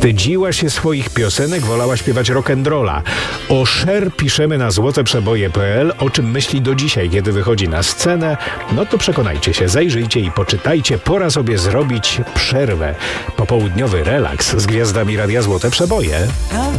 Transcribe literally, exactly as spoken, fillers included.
wstydziła się swoich piosenek, wolała śpiewać rock'n'rolla. O Cher piszemy na złote przeboje kropka p l, o czym myśli do dzisiaj, kiedy wychodzi na scenę. No to przekonajcie się, zajrzyjcie i poczytajcie. Pora sobie zrobić przerwę. Popołudniowy relaks z gwiazdami Radia Złote Przeboje.